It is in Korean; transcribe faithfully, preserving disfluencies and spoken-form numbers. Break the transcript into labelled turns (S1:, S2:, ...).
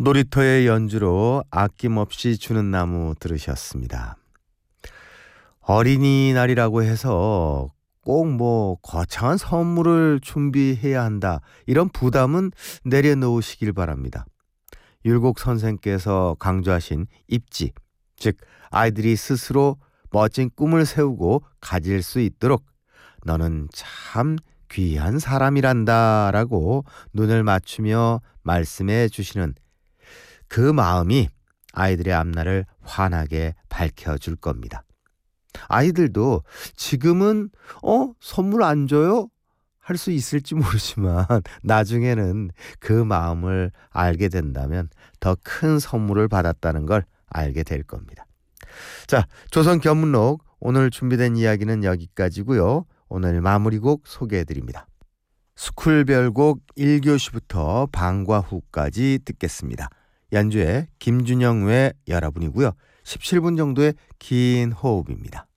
S1: 놀이터의 연주로 아낌없이 주는 나무 들으셨습니다. 어린이날이라고 해서 꼭 뭐 거창한 선물을 준비해야 한다, 이런 부담은 내려놓으시길 바랍니다. 율곡 선생께서 강조하신 입지, 즉 아이들이 스스로 멋진 꿈을 세우고 가질 수 있도록 너는 참 귀한 사람이란다 라고 눈을 맞추며 말씀해 주시는 그 마음이 아이들의 앞날을 환하게 밝혀줄 겁니다. 아이들도 지금은 어? 선물 안 줘요? 할 수 있을지 모르지만 나중에는 그 마음을 알게 된다면 더 큰 선물을 받았다는 걸 알게 될 겁니다. 자, 조선 견문록 오늘 준비된 이야기는 여기까지고요. 오늘 마무리곡 소개해드립니다. 스쿨별곡 일 교시부터 방과 후까지 듣겠습니다. 연주의 김준영 외 여러분이고요. 십칠 분 정도의 긴 호흡입니다.